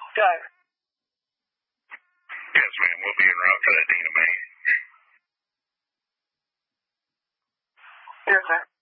Go. Yes, ma'am. We'll be en route for that Dina May. Yes, sir.